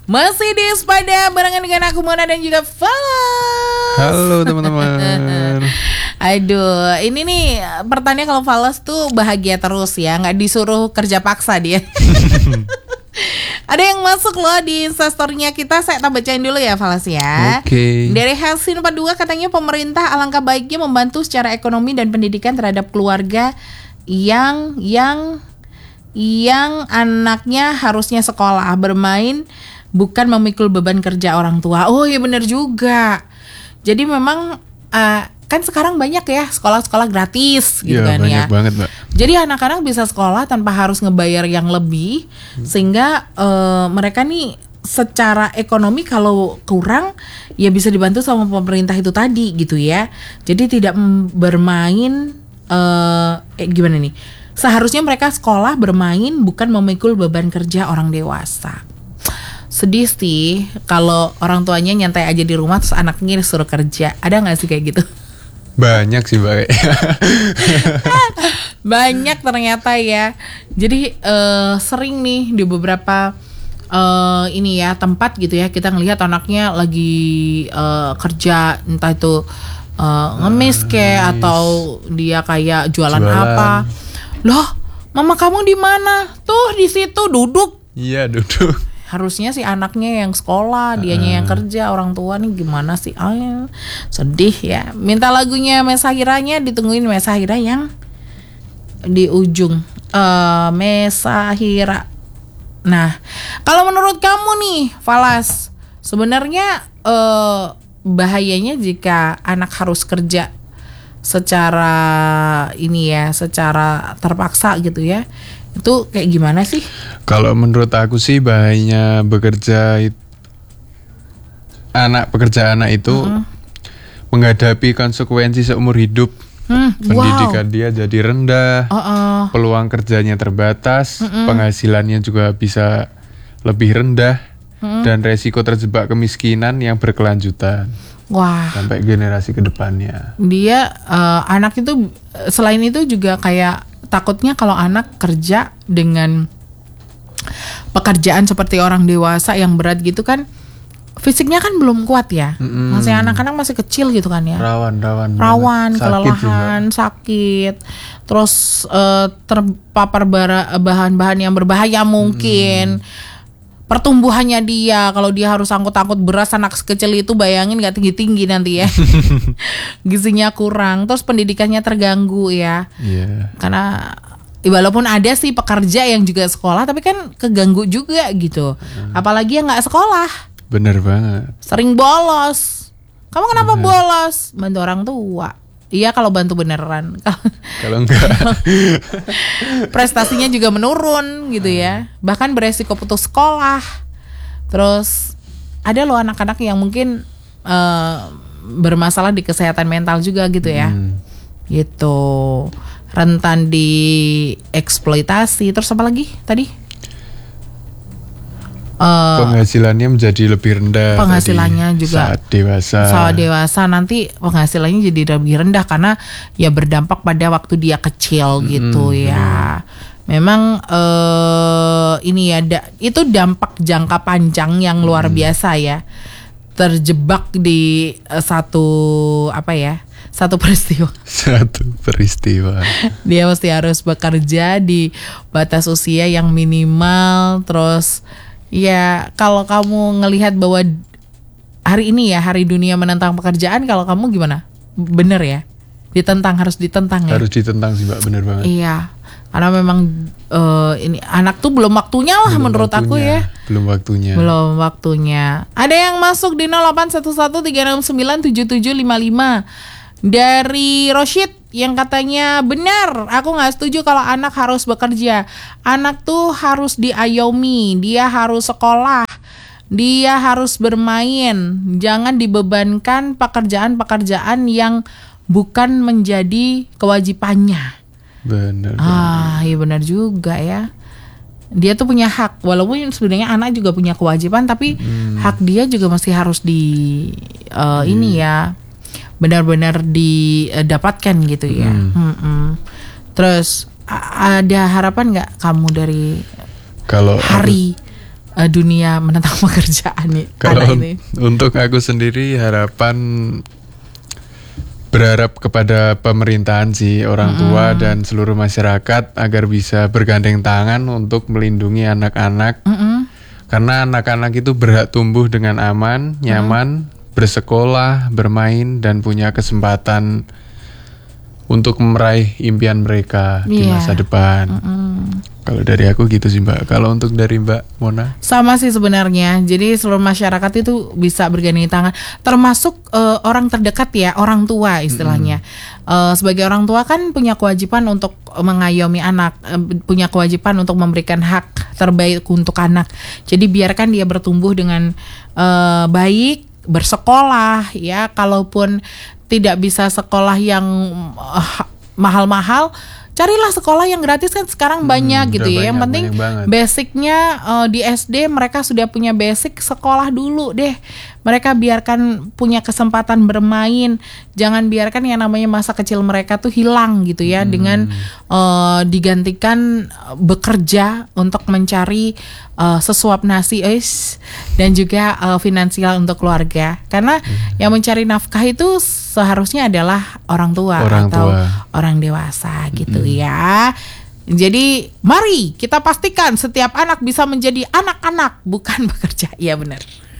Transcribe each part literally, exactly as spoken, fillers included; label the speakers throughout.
Speaker 1: Masih di Sepada barengan dengan aku Mona dan juga Falas.
Speaker 2: Halo teman-teman.
Speaker 1: Aduh, ini nih pertanyaan kalau Falas tuh bahagia terus ya, nggak disuruh kerja paksa dia. Ada yang masuk loh di Instastory-nya kita, saya tak bacain dulu ya Falas ya.
Speaker 2: Oke. Okay.
Speaker 1: Dari Helsin empat puluh dua katanya pemerintah alangkah baiknya membantu secara ekonomi dan pendidikan terhadap keluarga yang yang yang anaknya harusnya sekolah, bermain bukan memikul beban kerja orang tua. Oh iya benar juga. Jadi memang uh, kan sekarang banyak ya sekolah-sekolah gratis gitu ya, kan
Speaker 2: banyak
Speaker 1: ya.
Speaker 2: Banget, Mbak.
Speaker 1: Jadi anak-anak bisa sekolah tanpa harus ngebayar yang lebih, hmm. sehingga uh, mereka nih secara ekonomi kalau kurang ya bisa dibantu sama pemerintah itu tadi gitu ya. Jadi tidak bermain uh, eh, gimana nih? Seharusnya mereka sekolah bermain bukan memikul beban kerja orang dewasa. Sedih sih kalau orang tuanya nyantai aja di rumah terus anaknya disuruh kerja. Ada nggak sih kayak gitu?
Speaker 2: Banyak sih Mbak.
Speaker 1: Banyak ternyata ya. Jadi uh, sering nih di beberapa uh, ini ya tempat gitu ya kita ngelihat anaknya lagi uh, kerja, entah itu uh, ngemis kayak atau dia kayak jualan, jualan apa. Loh, mama kamu di mana? Tuh di situ duduk.
Speaker 2: Iya duduk.
Speaker 1: Harusnya sih anaknya yang sekolah, dianya uh. yang kerja, orang tua nih gimana sih? Ay, sedih ya. Minta lagunya Mesahiranya, ditungguin Mesahira yang di ujung uh, Mesahira. Nah, kalau menurut kamu nih, Falas, sebenarnya uh, bahayanya jika anak harus kerja secara ini ya, secara terpaksa gitu ya. Itu kayak gimana sih?
Speaker 2: Kalau menurut aku sih bahayanya bekerja it, anak pekerja anak itu mm-hmm. menghadapi konsekuensi seumur hidup. Mm, Pendidikan wow. dia jadi rendah, uh-uh. peluang kerjanya terbatas, mm-mm. penghasilannya juga bisa lebih rendah, mm-mm. dan resiko terjebak kemiskinan yang berkelanjutan.
Speaker 1: Wah.
Speaker 2: Sampai generasi kedepannya.
Speaker 1: Dia uh, anak itu selain itu juga kayak takutnya kalau anak kerja dengan pekerjaan seperti orang dewasa yang berat gitu kan, fisiknya kan belum kuat ya. Mm-hmm. Masih anak-anak masih kecil gitu kan ya.
Speaker 2: Rawan, rawan.
Speaker 1: Rawan,
Speaker 2: sakit
Speaker 1: kelelahan, juga. sakit. Terus uh, terpapar bara, bahan-bahan yang berbahaya mungkin. Mm-hmm. Pertumbuhannya dia, kalau dia harus angkut-angkut beras anak kecil itu bayangin gak tinggi-tinggi nanti ya. Gizinya kurang, terus pendidikannya terganggu ya. Yeah. Karena walaupun ada sih pekerja yang juga sekolah tapi kan keganggu juga gitu. Hmm. Apalagi yang gak sekolah.
Speaker 2: Bener banget.
Speaker 1: Sering bolos. Kamu kenapa Bener. bolos? Bantu orang tua. Iya kalau bantu beneran.
Speaker 2: Kalau enggak
Speaker 1: prestasinya juga menurun gitu ya. Bahkan beresiko putus sekolah. Terus ada loh anak-anak yang mungkin uh, bermasalah di kesehatan mental juga gitu ya. Hmm. Gitu. Rentan dieksploitasi. Terus apa lagi tadi? Uh,
Speaker 2: penghasilannya menjadi lebih rendah.
Speaker 1: Penghasilannya juga
Speaker 2: saat dewasa.
Speaker 1: Saat dewasa nanti penghasilannya jadi lebih rendah karena ya berdampak pada waktu dia kecil gitu hmm, ya. Hmm. Memang uh, ini ya da- itu dampak jangka panjang yang luar hmm. biasa ya. Terjebak di uh, satu apa ya? Satu peristiwa.
Speaker 2: Satu peristiwa.
Speaker 1: Dia mesti harus bekerja di batas usia yang minimal, terus ya kalau kamu ngelihat bahwa hari ini ya hari dunia menentang pekerjaan, kalau kamu gimana? Bener ya? Ditentang, harus ditentang ya?
Speaker 2: Harus ditentang sih Mbak, bener banget.
Speaker 1: Iya, karena memang uh, ini anak tuh belum waktunya lah belum menurut waktunya, aku ya.
Speaker 2: Belum waktunya.
Speaker 1: Belum waktunya. Ada yang masuk di nol delapan satu satu tiga enam sembilan tujuh tujuh lima lima dari Roshid yang katanya benar, aku gak setuju kalau anak harus bekerja. Anak tuh harus diayomi, dia harus sekolah, dia harus bermain. Jangan dibebankan pekerjaan-pekerjaan yang bukan menjadi kewajibannya.
Speaker 2: Benar.
Speaker 1: Ah, iya benar juga ya. Dia tuh punya hak, walaupun sebenarnya anak juga punya kewajiban, tapi hmm. hak dia juga masih harus di uh, hmm. ini ya. benar-benar didapatkan gitu ya. Hmm. Hmm-hmm. Terus a- ada harapan nggak kamu dari
Speaker 2: kalau
Speaker 1: hari uh, dunia menentang pekerjaan nih.
Speaker 2: Kalau
Speaker 1: ini.
Speaker 2: Untuk aku sendiri harapan berharap kepada pemerintahan sih, orang tua mm-hmm. dan seluruh masyarakat agar bisa bergandeng tangan untuk melindungi anak-anak. Mm-hmm. Karena anak-anak itu berhak tumbuh dengan aman, nyaman, mm-hmm. bersekolah, bermain dan punya kesempatan untuk meraih impian mereka yeah. di masa depan. Mm-hmm. Kalau dari aku gitu sih Mbak. Kalau untuk dari Mbak Mona?
Speaker 1: Sama sih sebenarnya. Jadi seluruh masyarakat itu bisa bergandeng tangan, termasuk uh, orang terdekat ya, orang tua istilahnya. Mm-hmm. Uh, sebagai orang tua kan punya kewajiban untuk mengayomi anak, uh, punya kewajiban untuk memberikan hak terbaik untuk anak. Jadi biarkan dia bertumbuh dengan uh, baik, bersekolah ya. Kalaupun tidak bisa sekolah yang uh, mahal-mahal, carilah sekolah yang gratis kan sekarang hmm, banyak gitu ya. Banyak, yang penting basicnya uh, di S D mereka sudah punya basic, sekolah dulu deh. Mereka biarkan punya kesempatan bermain. Jangan biarkan yang namanya masa kecil mereka tuh hilang gitu ya. Hmm. Dengan uh, digantikan bekerja untuk mencari uh, sesuap nasi es dan juga uh, finansial untuk keluarga. Karena hmm. yang mencari nafkah itu seharusnya adalah orang tua
Speaker 2: orang
Speaker 1: atau
Speaker 2: tua.
Speaker 1: orang dewasa gitu hmm. ya. Jadi mari kita pastikan setiap anak bisa menjadi anak-anak, bukan bekerja. Iya benar.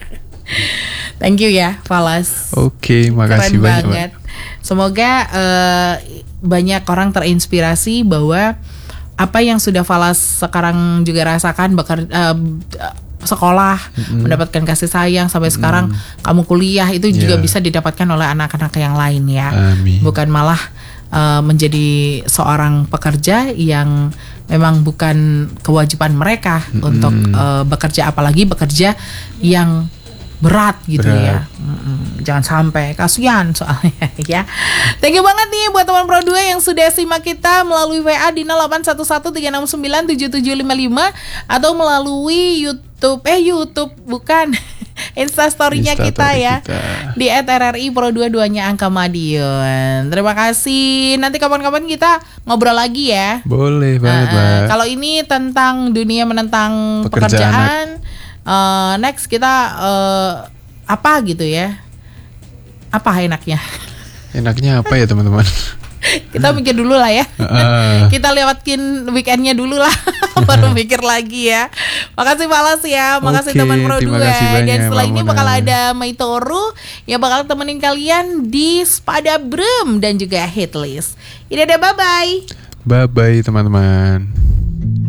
Speaker 1: Thank you ya Falas.
Speaker 2: Oke, okay, makasih
Speaker 1: Keren
Speaker 2: banyak
Speaker 1: banget. Semoga uh, banyak orang terinspirasi bahwa apa yang sudah Falas sekarang juga rasakan, beker, uh, sekolah, mm-hmm. mendapatkan kasih sayang sampai mm-hmm. sekarang kamu kuliah itu yeah. juga bisa didapatkan oleh anak-anak yang lain ya.
Speaker 2: Amin.
Speaker 1: Bukan malah uh, menjadi seorang pekerja yang memang bukan kewajiban mereka mm-hmm. untuk uh, bekerja, apalagi bekerja yang berat gitu berat. ya. Mm-mm. Jangan sampai, kasihan soalnya ya. Thank you banget nih buat teman Pro dua yang sudah simak kita melalui W A di nol delapan satu satu tiga enam sembilan tujuh tujuh lima lima atau melalui YouTube eh YouTube bukan Instastory-nya kita ya kita. Di et er er i pro dua duanya angka Madiun. Terima kasih. Nanti kapan-kapan kita ngobrol lagi ya.
Speaker 2: Boleh banget, uh, Mbak.
Speaker 1: Kalau ini tentang dunia menentang pekerjaan, pekerjaan Uh, next kita uh, apa gitu ya? Apa enaknya?
Speaker 2: Enaknya apa ya teman-teman?
Speaker 1: Kita mikir dulu lah ya. Uh. Kita lewatin weekendnya dulu lah, baru mikir lagi ya. Makasih Falas ya, makasih okay, teman Pro dua. Dan setelah ini bakal ada Maitoru yang bakal temenin kalian di Spada Brem dan juga Hitlist. Ini ada bye bye.
Speaker 2: Bye bye teman-teman.